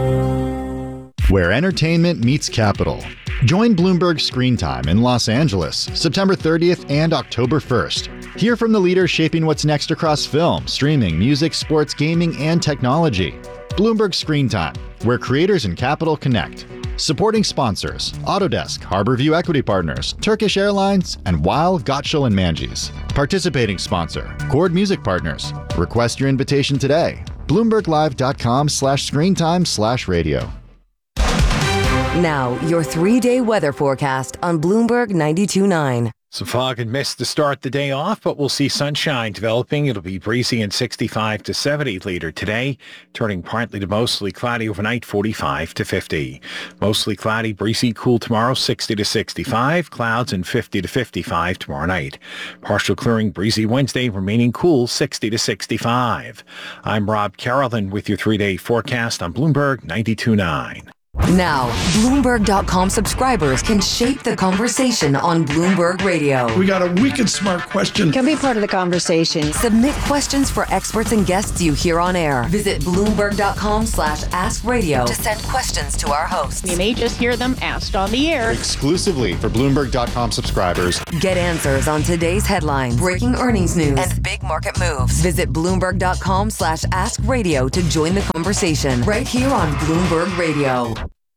Where entertainment meets capital. Join Bloomberg Screen Time in Los Angeles, September 30th and October 1st. Hear from the leaders shaping what's next across film, streaming, music, sports, gaming, and technology. Bloomberg Screen Time, where creators and capital connect. Supporting sponsors: Autodesk, Harborview Equity Partners, Turkish Airlines, and Weil, Gotshal & Manges. Participating sponsor: Chord Music Partners. Request your invitation today. BloombergLive.com/screentime/radio. Now, your 3-day weather forecast on Bloomberg 92.9. Some fog and mist to start the day off, but we'll see sunshine developing. It'll be breezy and 65 to 70 later today, turning partly to mostly cloudy overnight, 45 to 50. Mostly cloudy, breezy, cool tomorrow, 60 to 65. Clouds and 50 to 55 tomorrow night. Partial clearing, breezy Wednesday, remaining cool, 60 to 65. I'm Rob Carrollton with your 3-day forecast on Bloomberg 92.9. Now, Bloomberg.com subscribers can shape the conversation on Bloomberg Radio. We got a wicked smart question. Can be part of the conversation. Submit questions for experts and guests you hear on air. Visit Bloomberg.com/askradio to send questions to our hosts. You may just hear them asked on the air. Exclusively for Bloomberg.com subscribers. Get answers on today's headlines, breaking earnings news, and big market moves. Visit Bloomberg.com/askradio to join the conversation right here on Bloomberg Radio.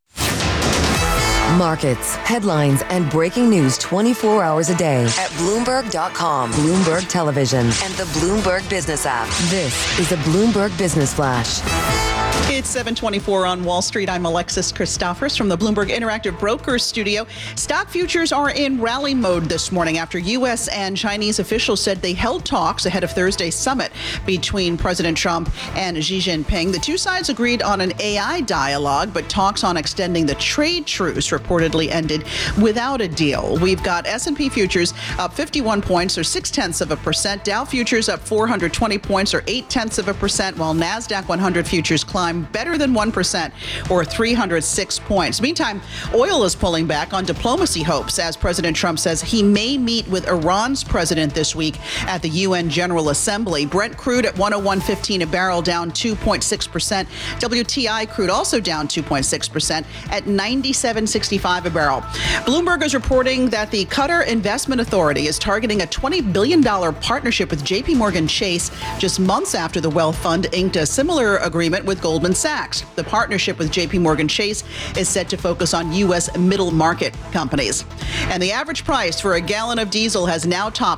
Markets, headlines, and breaking news 24 hours a day at Bloomberg.com, Bloomberg Television, and the Bloomberg Business app. This is a Bloomberg Business Flash. It's 7:24 on Wall Street. I'm Alexis Christophers from the Bloomberg Interactive Brokers studio. Stock futures are in rally mode this morning after U.S. and Chinese officials said they held talks ahead of Thursday's summit between President Trump and Xi Jinping. The two sides agreed on an AI dialogue, but talks on extending the trade truce reportedly ended without a deal. We've got S&P futures up 51 points or 0.6%. Dow futures up 420 points or 0.8%, while NASDAQ 100 futures climb better than 1% or 306 points. Meantime, oil is pulling back on diplomacy hopes as President Trump says he may meet with Iran's president this week at the UN General Assembly. Brent crude at 101.15 a barrel, down 2.6%. WTI crude also down 2.6% at 97.65 a barrel. Bloomberg is reporting that the Qatar Investment Authority is targeting a $20 billion partnership with JPMorgan Chase just months after the wealth fund inked a similar agreement with Goldman Sachs. The partnership with JPMorgan Chase is set to focus on U.S. middle market companies. And the average price for a gallon of diesel has now topped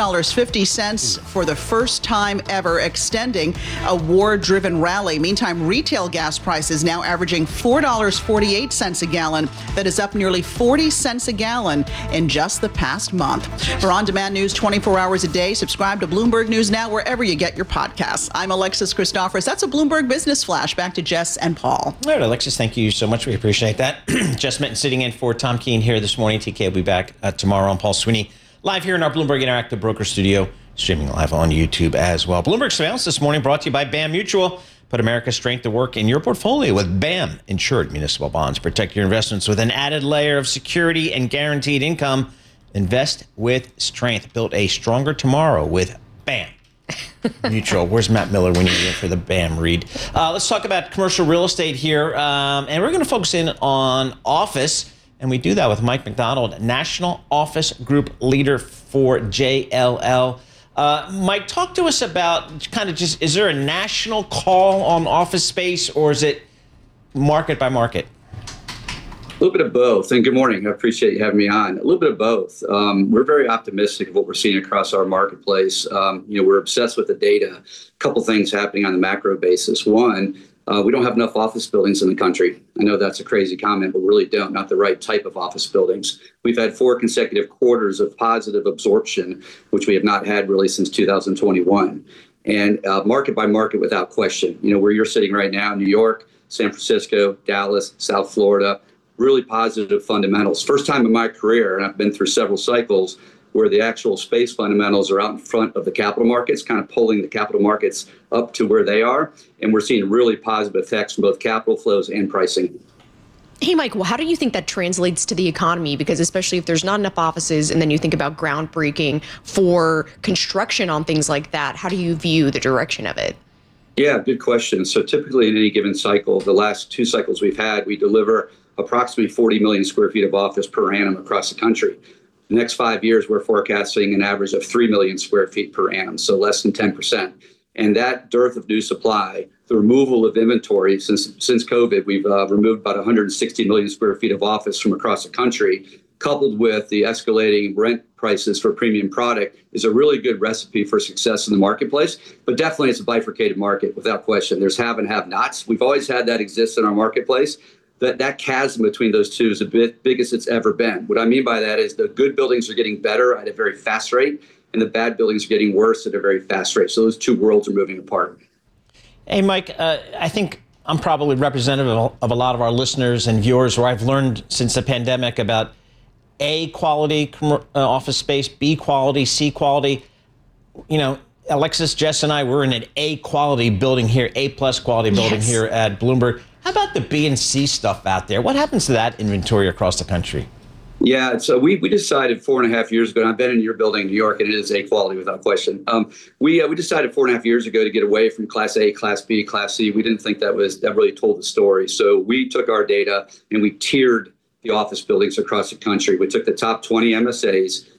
$6.50 for the first time ever, extending a war-driven rally. Meantime, retail gas prices now averaging $4.48 a gallon. That is up nearly 40 cents a gallon in just the past month. For on-demand news 24 hours a day, subscribe to Bloomberg News Now wherever you get your podcasts. I'm Alexis Christophers. That's a Bloomberg Business Flash. Back to Jess and Paul. All right, Alexis, thank you so much. We appreciate that. Jess Minton sitting in for Tom Keene here this morning. TK will be back tomorrow. I'm Paul Sweeney, live here in our Bloomberg Interactive Broker Studio, streaming live on YouTube as well. Bloomberg Surveillance this morning brought to you by BAM Mutual. Put America's strength to work in your portfolio with BAM Insured Municipal Bonds. Protect your investments with an added layer of security and guaranteed income. Invest with strength. Build a stronger tomorrow with BAM Mutual. Where's Matt Miller when you need for the BAM read? Let's talk about commercial real estate here. And we're going to focus in on office. And we do that with Mike McDonald, National Office Group Leader for JLL. Mike, talk to us about kind of just, is there a national call on office space or is it market by market? A little bit of both. And good morning. I appreciate you having me on. A little bit of both. We're very optimistic of what we're seeing across our marketplace. We're obsessed with the data. A couple things happening on the macro basis. One, we don't have enough office buildings in the country. I know that's a crazy comment, but we really don't. Not the right type of office buildings. We've had 4 consecutive quarters of positive absorption, which we have not had really since 2021. And market by market, without question. Where you're sitting right now, New York, San Francisco, Dallas, South Florida, really positive fundamentals. First time in my career, and I've been through several cycles, where the actual space fundamentals are out in front of the capital markets, kind of pulling the capital markets up to where they are. And we're seeing really positive effects from both capital flows and pricing. Hey, Mike, well, how do you think that translates to the economy? Because especially if there's not enough offices and then you think about groundbreaking for construction on things like that, how do you view the direction of it? Yeah, good question. So typically in any given cycle, the last 2 cycles we've had, we deliver approximately 40 million square feet of office per annum across the country. The next 5 years, we're forecasting an average of 3 million square feet per annum, so less than 10%. And that dearth of new supply the removal of inventory. Since COVID, we've removed about 160 million square feet of office from across the country, coupled with the escalating rent prices for premium product, is a really good recipe for success in the marketplace. But definitely it's a bifurcated market without question. There's have and have nots. We've always had that exist in our marketplace. That chasm between those two is the biggest it's ever been. What I mean by that is the good buildings are getting better at a very fast rate, and the bad buildings are getting worse at a very fast rate. So those two worlds are moving apart. Hey, Mike, I think I'm probably representative of a lot of our listeners and viewers where I've learned since the pandemic about A quality office space, B quality, C quality. You know, Alexis, Jess, and I, we're in an A quality building here, A plus quality building here at Bloomberg. How about the B and C stuff out there? What happens to that inventory across the country? Yeah, so we decided 4.5 years ago, and I've been in your building in New York, and it is A quality without question. We decided 4.5 years ago to get away from Class A, Class B, Class C. We didn't think that really told the story. So we took our data and we tiered the office buildings across the country. We took the top 20 MSAs,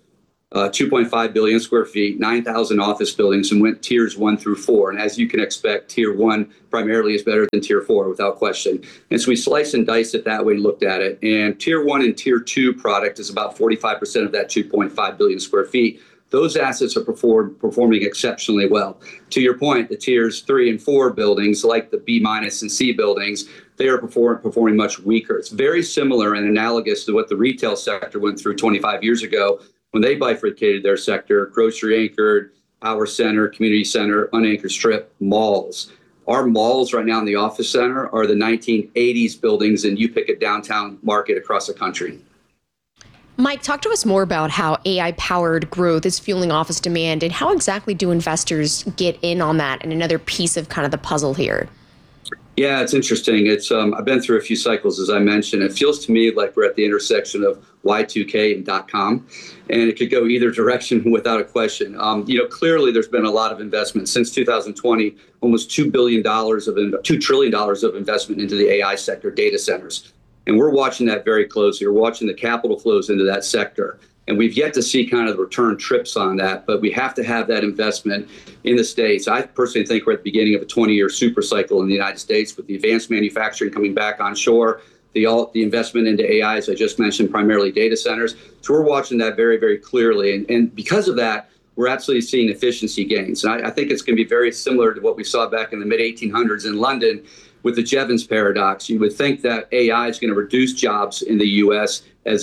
2.5 billion square feet, 9,000 office buildings, and went tiers 1 through 4. And as you can expect, tier 1 primarily is better than tier 4 without question. And so we sliced and diced it that way and looked at it. And tier 1 and tier 2 product is about 45% of that 2.5 billion square feet. Those assets are performing exceptionally well. To your point, the tiers 3 and 4 buildings, like the B minus and C buildings, they are performing much weaker. It's very similar and analogous to what the retail sector went through 25 years ago when they bifurcated their sector: grocery anchored, power center, community center, unanchored strip, malls. Our malls right now in the office center are the 1980s buildings, and you pick a downtown market across the country. Mike, talk to us more about how AI-powered growth is fueling office demand, and how exactly do investors get in on that and another piece of kind of the puzzle here? Yeah, it's interesting. I've been through a few cycles, as I mentioned. It feels to me like we're at the intersection of Y2K and .com, and it could go either direction without a question. Clearly there's been a lot of investment since 2020, almost $2 trillion of investment into the AI sector, data centers. And we're watching that very closely. We're watching the capital flows into that sector. And we've yet to see kind of the return trips on that, but we have to have that investment in the States. I personally think we're at the beginning of a 20-year super cycle in the United States with the advanced manufacturing coming back onshore, the investment into AI, as I just mentioned, primarily data centers. So we're watching that very, very clearly. And because of that, we're absolutely seeing efficiency gains. And I think it's going to be very similar to what we saw back in the mid-1800s in London with the Jevons paradox. You would think that AI is going to reduce jobs in the U.S.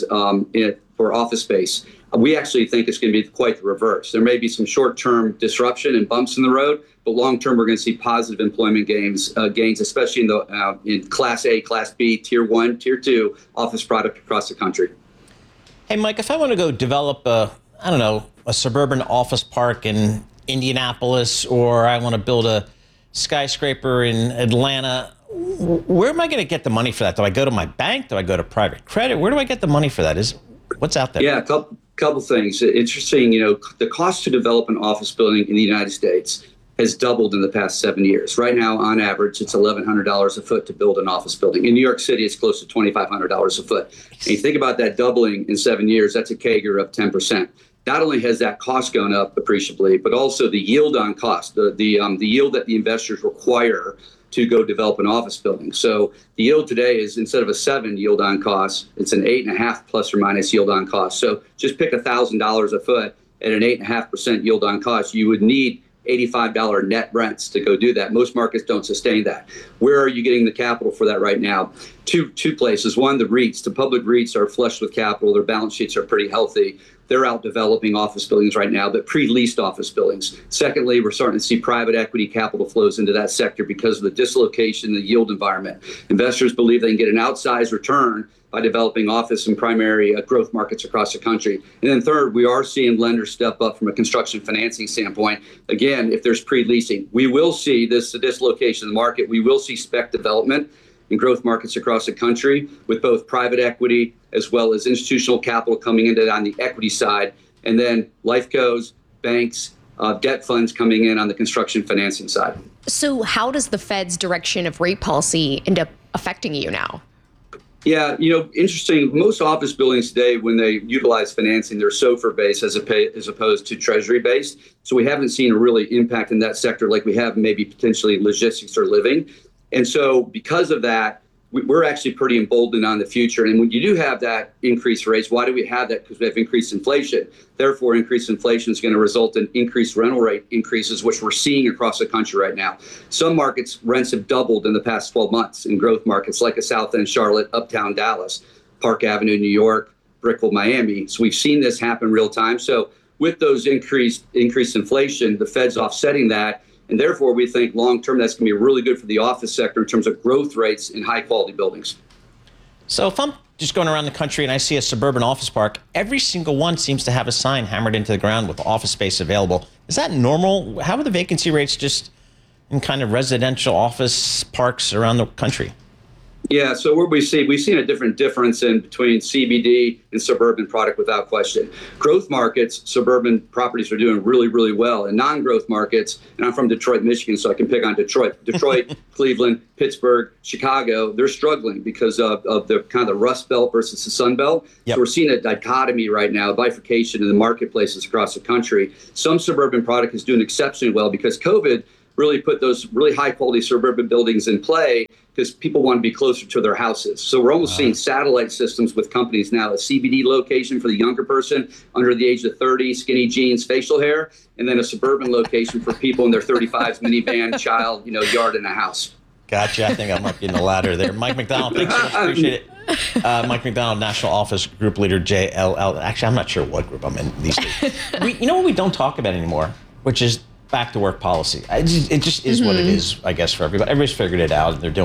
for office space. We actually think it's going to be quite the reverse. There may be some short-term disruption and bumps in the road, but long-term we're going to see positive employment gains, especially in Class A, Class B, Tier 1, Tier 2 office product across the country. Hey, Mike, if I want to go develop a suburban office park in Indianapolis, or I want to build a skyscraper in Atlanta, where am I going to get the money for that? Do I go to my bank? Do I go to private credit? Where do I get the money for that? What's out there? Yeah, a couple things. Interesting, the cost to develop an office building in the United States has doubled in the past 7 years. Right now, on average, it's $1,100 a foot to build an office building. In New York City, it's close to $2,500 a foot. And you think about that doubling in 7 years, that's a CAGR of 10%. Not only has that cost gone up appreciably, but also the yield on cost, the yield that the investors require to go develop an office building. So the yield today is, instead of a 7 yield on cost, it's an 8.5 plus or minus yield on cost. So just pick $1,000 a foot at an 8.5% yield on cost. You would need $85 net rents to go do that. Most markets don't sustain that. Where are you getting the capital for that right now? Two places. One, the REITs. The public REITs are flush with capital. Their balance sheets are pretty healthy. They're out developing office buildings right now, but pre-leased office buildings. Secondly, we're starting to see private equity capital flows into that sector because of the dislocation in the yield environment. Investors believe they can get an outsized return by developing office and primary growth markets across the country. And then third, we are seeing lenders step up from a construction financing standpoint. Again, if there's pre-leasing, we will see this dislocation in the market. We will see spec development in growth markets across the country with both private equity as well as institutional capital coming into on the equity side, and then life cos, banks, debt funds coming in on the construction financing side. So how does the Fed's direction of rate policy end up affecting you now? Yeah, interesting. Most office buildings today, when they utilize financing, they're SOFR-based as opposed to Treasury-based. So we haven't seen a really impact in that sector like we have maybe potentially in logistics or living. And so because of that, we're actually pretty emboldened on the future. And when you do have that increased rates, why do we have that? Because we have increased inflation. Therefore, increased inflation is going to result in increased rental rate increases, which we're seeing across the country right now. Some markets, rents have doubled in the past 12 months in growth markets like a South End Charlotte, Uptown Dallas, Park Avenue, New York, Brickell, Miami. So we've seen this happen real time. So with those increased inflation, the Fed's offsetting that. And therefore, we think long term that's going to be really good for the office sector in terms of growth rates in high quality buildings. So if I'm just going around the country and I see a suburban office park, every single one seems to have a sign hammered into the ground with office space available. Is that normal? How are the vacancy rates just in kind of residential office parks around the country? Yeah, so what we've seen a difference in between CBD and suburban product without question. Growth markets, suburban properties are doing really, really well. In non-growth markets, and I'm from Detroit, Michigan, so I can pick on Detroit, Cleveland, Pittsburgh, Chicago, they're struggling because of the kind of the Rust Belt versus the Sun Belt. Yep. So we're seeing a dichotomy right now, a bifurcation in the marketplaces across the country. Some suburban product is doing exceptionally well because COVID really put those really high quality suburban buildings in play because people want to be closer to their houses. So we're almost seeing satellite systems with companies now, a CBD location for the younger person under the age of 30, skinny jeans, facial hair, and then a suburban location for people in their 35s, minivan, child, yard and a house. Gotcha. I think I might be in the latter there. Mike McDonald, thanks so much. Appreciate it. Mike McDonald, National Office Group Leader, JLL. Actually, I'm not sure what group I'm in these days. You know what we don't talk about anymore, which is back to work policy. It just is what it is, I guess, for everybody. Everybody's figured it out. They're doing